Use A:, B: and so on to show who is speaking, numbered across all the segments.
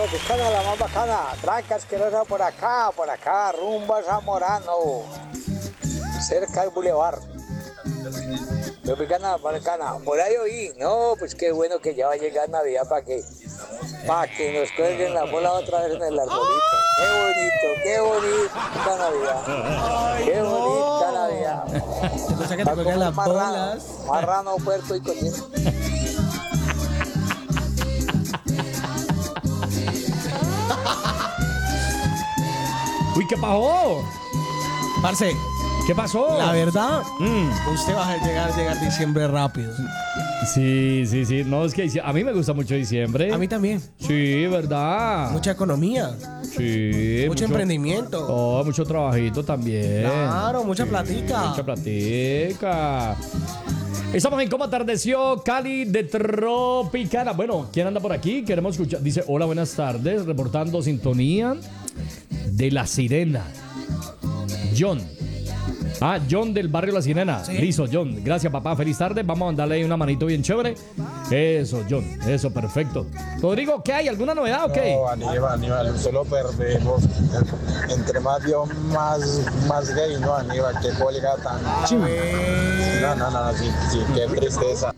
A: Tropicana, la más bacana. Tranca asquerosa por acá, rumbo a Zamorano. Cerca del bulevar. Tropicana, bacana. Por ahí oí. No, pues qué bueno que ya va a llegar Navidad para que nos cuelguen la bola otra vez en el arbolito. Qué bonita Navidad. Qué bonita Navidad.
B: Entonces que te cuelgan las bolas.
A: Marrano, puerco y cochino.
C: Uy, ¿qué pasó?
B: Parce,
C: ¿Qué pasó?
B: la verdad, usted va a llegar diciembre rápido.
C: Sí. No, es que a mí me gusta mucho diciembre.
B: A mí también.
C: Sí, ¿verdad?
B: Mucha economía,
C: Sí.
B: mucho emprendimiento.
C: Oh, mucho trabajito también.
B: Claro, mucha platica.
C: Mucha platica. Estamos en Cómo Atardeció Cali de Tropicana. Bueno, ¿quién anda por aquí? Queremos escuchar. Dice, hola, buenas tardes. Reportando sintonía de La Sirena. John del barrio La Sirena.
B: Sí.
C: Listo, John. Gracias, papá. Feliz tarde. Vamos a mandarle ahí una manito bien chévere. Eso, John. Eso, perfecto. Rodrigo, ¿qué hay? ¿Alguna novedad o qué?
D: No, Aníbal, usted lo perdemos. Entre más Dios, más gay, ¿no, Aníbal? Qué colga tan... No, sí, qué tristeza.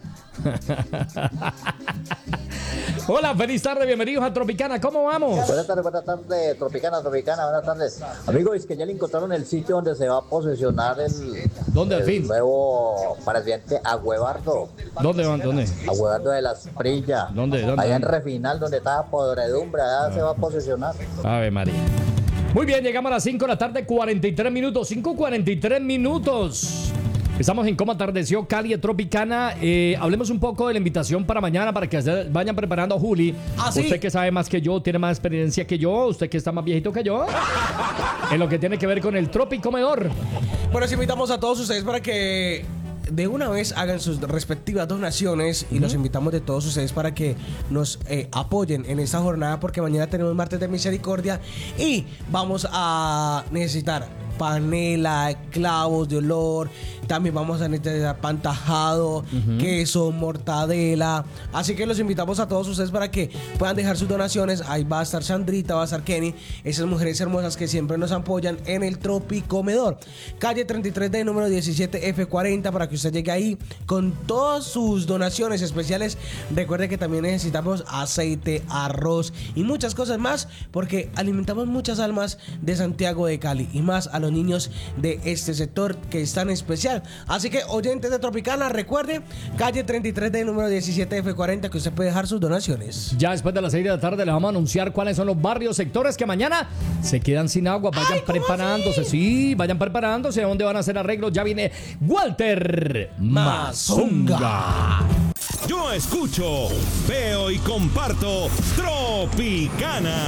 C: Hola, feliz tarde. Bienvenidos a Tropicana. ¿Cómo vamos?
E: Buenas tardes, Tropicana, buenas tardes. Amigo, es que ya le encontraron el sitio donde se va a posesionar
C: ¿Dónde, al fin?
E: nuevo presidente Agüebardo.
C: ¿Dónde?
E: Agüebardo de las Prillas.
C: ¿Dónde?
E: Allá en Refinal, donde estaba Podredumbre, allá se va a posesionar.
C: Ave María. Muy bien, llegamos a las 5 de la tarde, 43 minutos. 5:43 minutos. Estamos en Cómo Atardeció Cali de Tropicana. Hablemos un poco de la invitación para mañana para que se vayan preparando a Juli.
B: ¿Sí?
C: Usted que sabe más que yo, tiene más experiencia que yo, usted que está más viejito que yo, en lo que tiene que ver con el Tropicomedor.
B: Bueno, les invitamos a todos ustedes para que de una vez hagan sus respectivas donaciones y los invitamos de todos ustedes para que nos apoyen en esta jornada porque mañana tenemos martes de misericordia y vamos a necesitar panela, clavos de olor, también vamos a necesitar pan tajado, queso, mortadela, así que los invitamos a todos ustedes para que puedan dejar sus donaciones. Ahí va a estar Sandrita, va a estar Kenny, esas mujeres hermosas que siempre nos apoyan en el Tropicomedor, calle 33D, número 17F40, para que usted llegue ahí con todas sus donaciones especiales. Recuerde que también necesitamos aceite, arroz y muchas cosas más porque alimentamos muchas almas de Santiago de Cali y más a los niños de este sector que es tan especial. Así que, oyentes de Tropicana, recuerde, calle 33D, número 17F40, que usted puede dejar sus donaciones.
C: Ya después de las 6 de la tarde les vamos a anunciar cuáles son los barrios, sectores que mañana se quedan sin agua. Vayan preparándose, así? Sí, vayan preparándose. ¿Dónde van a hacer arreglos? Ya viene Walter Mazunga.
F: Yo escucho, veo y comparto Tropicana.